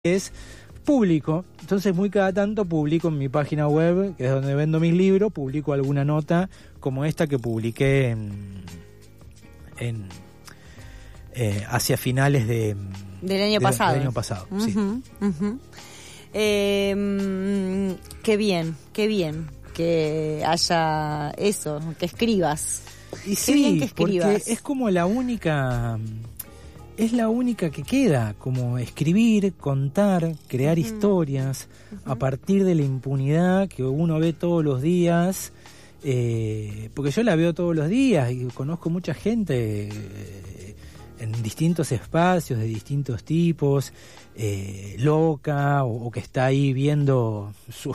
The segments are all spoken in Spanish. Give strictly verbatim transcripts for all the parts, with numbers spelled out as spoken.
es público. Entonces muy cada tanto publico en mi página web, que es donde vendo mis libros, publico alguna nota como esta que publiqué en, en eh, hacia finales de del año de, pasado. Del año pasado, uh-huh, sí. Uh-huh. Eh, qué bien, qué bien que haya eso, que escribas. Y qué sí, bien que escribas. Porque es como la única... Es la única que queda, como escribir, contar, crear uh-huh. historias, uh-huh. a partir de la impunidad que uno ve todos los días, eh, porque yo la veo todos los días y conozco mucha gente eh, en distintos espacios, de distintos tipos, eh, loca, o, o que está ahí viendo, su,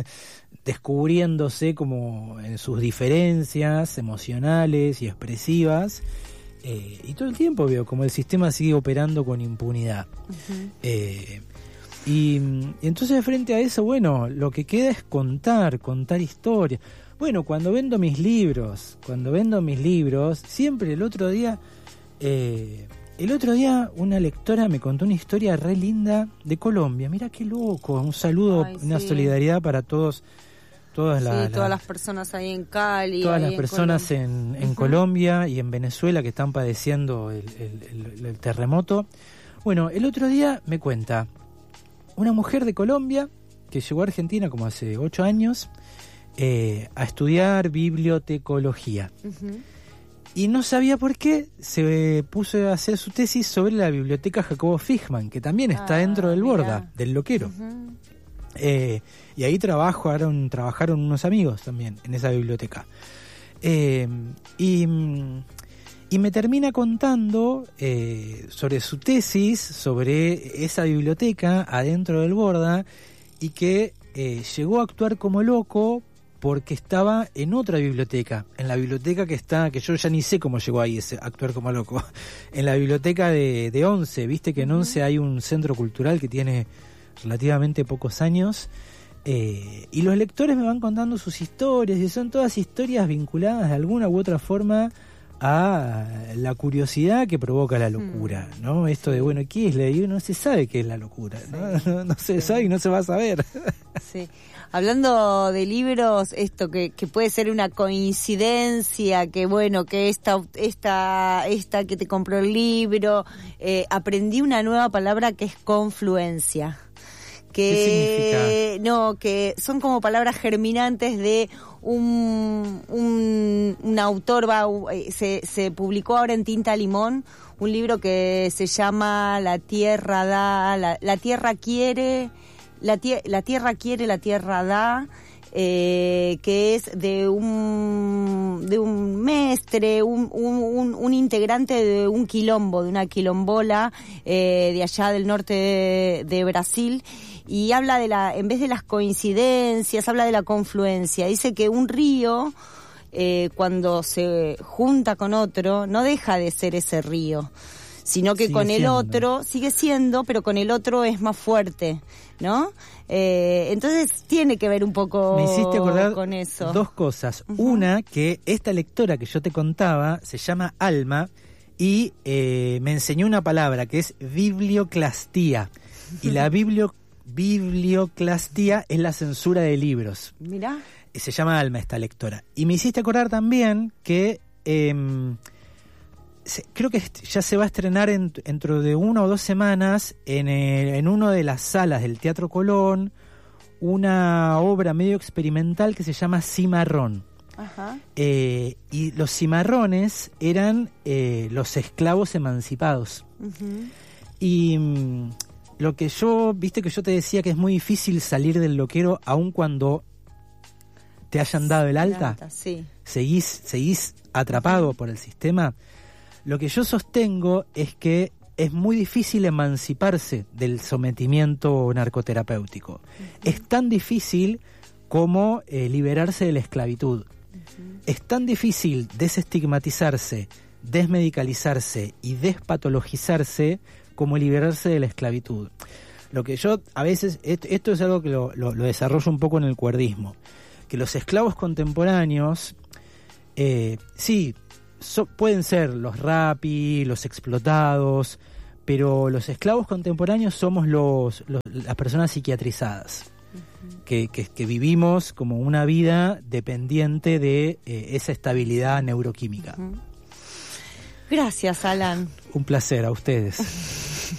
descubriéndose como en sus diferencias emocionales y expresivas. Eh, y todo el tiempo veo como el sistema sigue operando con impunidad. Uh-huh. Eh, y, y entonces frente a eso, bueno, lo que queda es contar, contar historias. Bueno, cuando vendo mis libros, cuando vendo mis libros, siempre el otro día, eh, el otro día una lectora me contó una historia re linda de Colombia. Mira qué loco, un saludo, Ay, una sí. solidaridad para todos. Todas, sí, la, todas la, las personas ahí en Cali. Todas ahí las en personas Colombia. en, en uh-huh. Colombia y en Venezuela que están padeciendo el, el, el, el terremoto. Bueno, el otro día me cuenta una mujer de Colombia que llegó a Argentina como hace ocho años eh, a estudiar bibliotecología. Uh-huh. Y no sabía por qué se puso a hacer su tesis sobre la biblioteca Jacobo Fichman, que también está ah, dentro del mirá. Borda, del Loquero. Uh-huh. Eh, y ahí trabajaron, trabajaron unos amigos también en esa biblioteca. Eh, y, y me termina contando eh, sobre su tesis, sobre esa biblioteca adentro del Borda, y que eh, llegó a actuar como loco porque estaba en otra biblioteca, en la biblioteca que está, que yo ya ni sé cómo llegó ahí ese actuar como loco, en la biblioteca de, de Once. Viste que en Once hay un centro cultural que tiene relativamente pocos años, eh, y los lectores me van contando sus historias, y son todas historias vinculadas de alguna u otra forma a la curiosidad que provoca la locura, ¿no? Esto de, bueno, ¿qué es la locura? No se sabe qué es la locura, ¿no? Sí. No, no se sí. sabe y no se va a saber. Sí. Hablando de libros, esto que, que puede ser una coincidencia, que bueno, que esta esta esta que te compró el libro, eh, aprendí una nueva palabra que es confluencia. Que, ¿Qué significa? No, que son como palabras germinantes de un un, un autor, va, se, se publicó ahora en Tinta Limón, un libro que se llama La Tierra da, la, la Tierra quiere, la, tie, la Tierra quiere, la Tierra da, eh, que es de un de un mestre, un, un, un integrante de un quilombo, de una quilombola eh, de allá del norte de, de Brasil. Y habla de la, en vez de las coincidencias, habla de la confluencia. Dice que un río, eh, cuando se junta con otro, no deja de ser ese río, sino que sigue con el siendo. otro, sigue siendo, pero con el otro es más fuerte, ¿no? Eh, entonces tiene que ver un poco Me hiciste acordar con eso. Dos cosas. Uh-huh. Una, que esta lectora que yo te contaba se llama Alma y eh, me enseñó una palabra que es biblioclastía. Y la biblio biblioclastía es la censura de libros. Mirá. Se llama Alma esta lectora. Y me hiciste acordar también que eh, se, creo que ya se va a estrenar en, dentro de una o dos semanas en, el, en una de las salas del Teatro Colón una obra medio experimental que se llama Cimarrón. Ajá. Eh, y los cimarrones eran eh, los esclavos emancipados. Uh-huh. Y mm, lo que yo, viste que yo te decía que es muy difícil salir del loquero aun cuando te hayan dado el alta, alta sí. seguís, seguís atrapado uh-huh. por el sistema. Lo que yo sostengo es que es muy difícil emanciparse del sometimiento narcoterapéutico. Uh-huh. Es tan difícil como eh, liberarse de la esclavitud. Uh-huh. Es tan difícil desestigmatizarse, desmedicalizarse y despatologizarse como liberarse de la esclavitud. Lo que yo a veces, esto es algo que lo, lo, lo desarrollo un poco en el cuerdismo, que los esclavos contemporáneos, eh, sí, so, pueden ser los rapi, los explotados, pero los esclavos contemporáneos somos los, los las personas psiquiatrizadas, uh-huh. que, que, que vivimos como una vida dependiente de eh, esa estabilidad neuroquímica. Uh-huh. Gracias, Alan. Un placer, a ustedes.